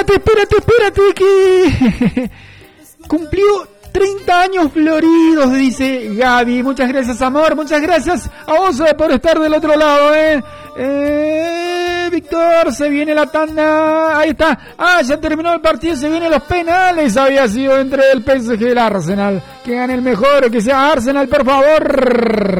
espérate, que cumplió 30 años floridos, dice Gaby. Muchas gracias, amor, muchas gracias a vos por estar del otro lado, Víctor, se viene la tanda, ahí está, ya terminó el partido, se vienen los penales, había sido entre el PSG y el Arsenal, que gane el mejor, que sea Arsenal, por favor.